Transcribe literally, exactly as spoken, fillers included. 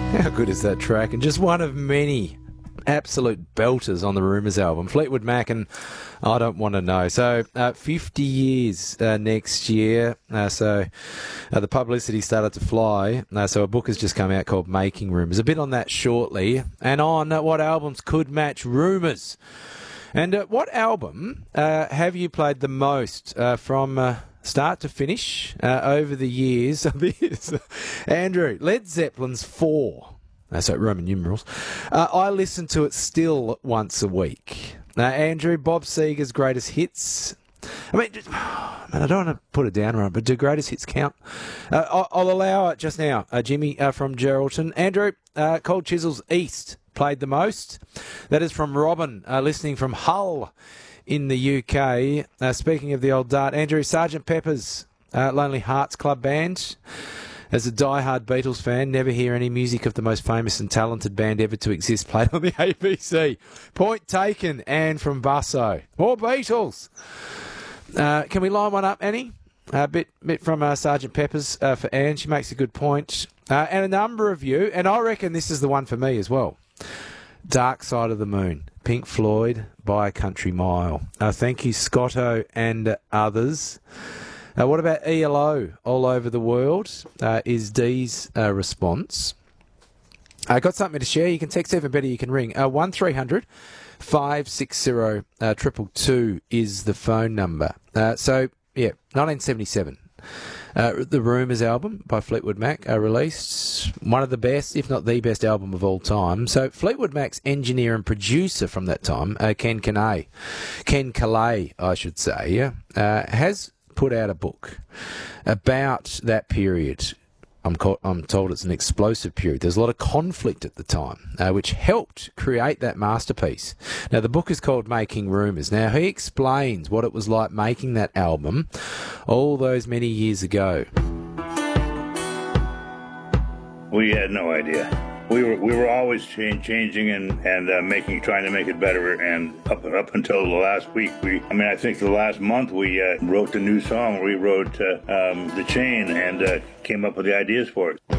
How good is that track? And just one of many absolute belters on the Rumours album. Fleetwood Mac and I Don't Want to Know. So uh, fifty years uh, next year. Uh, so uh, the publicity started to fly. Uh, so a book has just come out called Making Rumours. A bit on that shortly. And on uh, what albums could match Rumours. And uh, what album uh, have you played the most uh, from... Uh, start to finish uh, over the years? Andrew, Led Zeppelin's Four. Uh, so Roman numerals. Uh, I listen to it still once a week. Uh, Andrew, Bob Seger's Greatest Hits. I mean, just, man, I don't want to put it down right, but do Greatest Hits count? Uh, I'll, I'll allow it just now. Uh, Jimmy uh, from Geraldton. Andrew, uh, Cold Chisel's East played the most. That is from Robin, uh, listening from Hull in the U K. Uh, speaking of the old dart, Andrew, Sergeant Pepper's uh, Lonely Hearts Club Band. As a die-hard Beatles fan, never hear any music of the most famous and talented band ever to exist played on the A B C. Point taken, Anne from Busso. More Beatles. Uh, can we line one up, Annie? A bit, bit from uh, Sergeant Pepper's uh, for Anne. She makes a good point. Uh, and a number of you, and I reckon this is the one for me as well. Dark Side of the Moon. Pink Floyd by a country mile. Uh, thank you, Scotto and others. Uh, what about E L O all over the world? Uh, is Dee's uh, response. I got something to share. You can text, even better, you can ring. Uh, one three hundred five six zero two two two is the phone number. Uh, so, yeah, nineteen seventy-seven. Uh, the Rumours album by Fleetwood Mac uh, released. One of the best, if not the best album of all time. So Fleetwood Mac's engineer and producer from that time, uh, Ken Calais, Ken Calais, I should say, uh, has put out a book about that period. I'm, co- I'm told it's an explosive period. There's a lot of conflict at the time, uh, which helped create that masterpiece. Now, the book is called Making Rumours. Now, he explains what it was like making that album all those many years ago. We had no idea. We were we were always change, changing and and uh, making trying to make it better. And up up until the last week, we I mean I think the last month we uh, wrote the new song. We wrote uh, um, The Chain and uh, came up with the ideas for it.